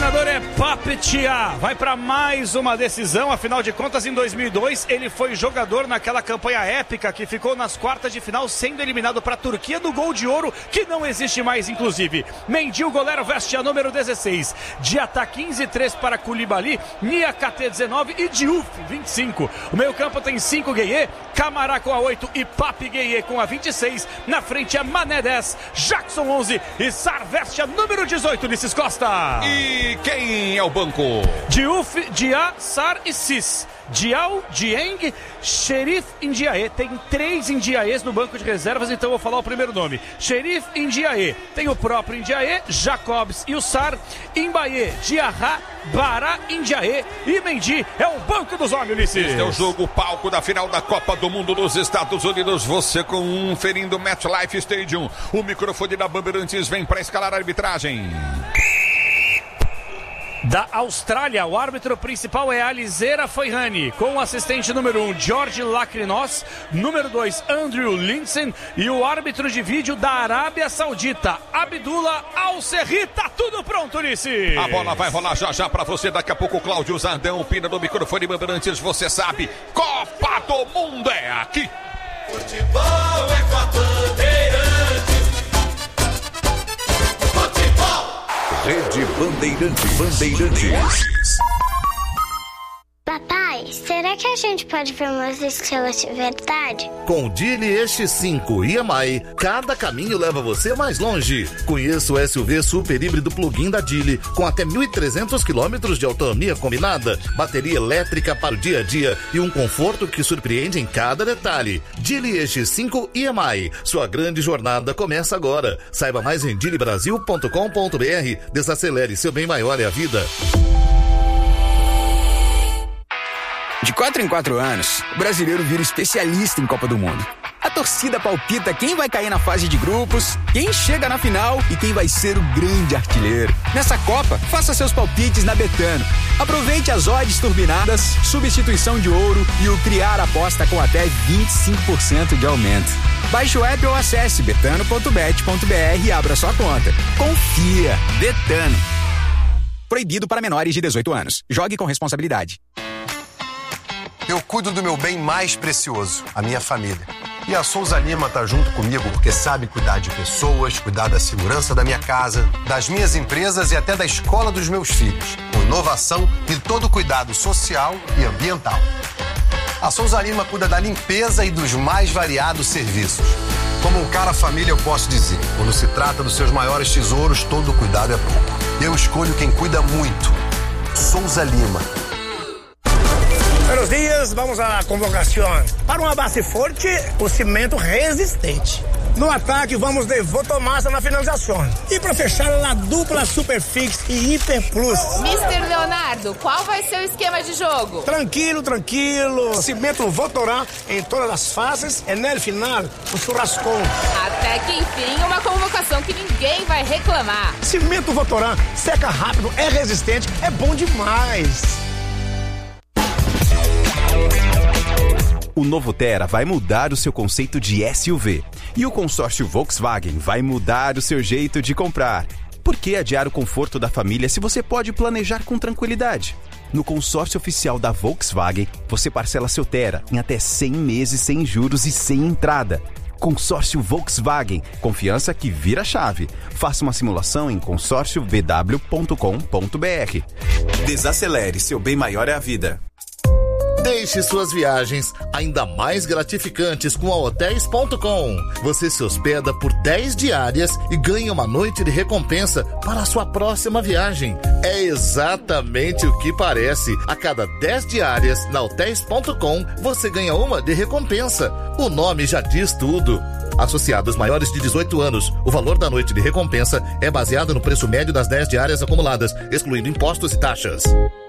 treinador é Papetia. Vai para mais uma decisão. Afinal de contas, em 2002, ele foi jogador naquela campanha épica que ficou nas quartas de final, sendo eliminado para a Turquia no gol de ouro, que não existe mais, inclusive. Mendy, o goleiro, veste a número 16. Diatá 15, 3 para Koulibaly, Niakate 19 e Diouf 25. O meio-campo tem 5 Gueye, Camará com a 8 e Papi Gueye com a 26. Na frente é Mané 10, Jackson 11 e Sarr veste a número 18, Ulisses Costa. E quem é o banco? Diouf, Dia, Sarr e Cis. Dial, Dieng, Cherif Ndiaye. Tem 3 Ndiaes no banco de reservas, então vou falar o primeiro nome. Cherif Ndiaye. Tem o próprio Ndiaye, Jacobs e o Sarr. Mbaye, Diarra, Bará, Ndiaye e Mendy. É o banco dos homens, Ulisses. Este é o jogo palco da final da Copa do Mundo dos Estados Unidos. Você conferindo MetLife Stadium. O microfone da Bandeirantes vem para escalar a arbitragem. Da Austrália, o árbitro principal é Alizera Foihani, com o assistente número 1, George Lacrinos, número 2, Andrew Lindsay, e o árbitro de vídeo da Arábia Saudita, Abdullah Al-Serri. Tá tudo pronto, Ulisses. A bola vai rolar já pra você. Daqui a pouco o Cláudio Zardão pina do microfone Bandeirantes. Você sabe, Copa do Mundo é aqui. Futebol é com a Bandeirantes. Rede Bandeirantes. Papai, será que a gente pode ver umas estrelas de verdade? Com o Geely EX5 EMI, cada caminho leva você mais longe. Conheça o SUV super híbrido plug-in da Geely, com até 1.300 km de autonomia combinada, bateria elétrica para o dia a dia e um conforto que surpreende em cada detalhe. Geely EX5 EMI, sua grande jornada começa agora. Saiba mais em geelybrasil.com.br. Desacelere, seu bem maior é a vida. De 4 em 4 anos, o brasileiro vira especialista em Copa do Mundo. A torcida palpita quem vai cair na fase de grupos, quem chega na final e quem vai ser o grande artilheiro. Nessa Copa, faça seus palpites na Betano. Aproveite as odds turbinadas, substituição de ouro e o criar aposta com até 25% de aumento. Baixe o app ou acesse betano.bet.br e abra sua conta. Confia. Betano. Proibido para menores de 18 anos. Jogue com responsabilidade. Eu cuido do meu bem mais precioso, a minha família. E a Souza Lima tá junto comigo porque sabe cuidar de pessoas, cuidar da segurança da minha casa, das minhas empresas e até da escola dos meus filhos, com inovação e todo cuidado social e ambiental. A Souza Lima cuida da limpeza e dos mais variados serviços. Como um cara família, eu posso dizer, quando se trata dos seus maiores tesouros, todo cuidado é pouco. Eu escolho quem cuida muito. Souza Lima. Buenos dias, vamos à convocação. Para uma base forte, o cimento resistente. No ataque, vamos de Votomassa na finalização. E para fechar, a dupla Superfix e Hiper Plus. Mr. Leonardo, qual vai ser o esquema de jogo? Tranquilo. Cimento Votorá em todas as fases e no final, o churrascão. Até que enfim, uma convocação que ninguém vai reclamar. Cimento Votorá, seca rápido, é resistente, é bom demais. O novo Tera vai mudar o seu conceito de SUV. E o consórcio Volkswagen vai mudar o seu jeito de comprar. Por que adiar o conforto da família se você pode planejar com tranquilidade? No consórcio oficial da Volkswagen, você parcela seu Tera em até 100 meses sem juros e sem entrada. Consórcio Volkswagen, confiança que vira chave. Faça uma simulação em consórciovw.com.br. Desacelere, seu bem maior é a vida. Deixe suas viagens ainda mais gratificantes com a Hotels.com. Você se hospeda por 10 diárias e ganha uma noite de recompensa para a sua próxima viagem. É exatamente o que parece. A cada 10 diárias na Hotels.com, você ganha uma de recompensa. O nome já diz tudo. Associados maiores de 18 anos, o valor da noite de recompensa é baseado no preço médio das 10 diárias acumuladas, excluindo impostos e taxas.